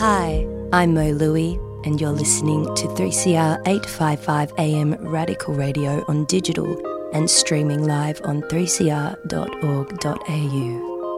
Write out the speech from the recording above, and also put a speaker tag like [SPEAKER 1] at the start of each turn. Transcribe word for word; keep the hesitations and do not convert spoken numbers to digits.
[SPEAKER 1] Hi, I'm Mo Louie, and you're listening to three C R eight fifty-five A M Radical Radio on digital and streaming live on three c r dot org dot a u.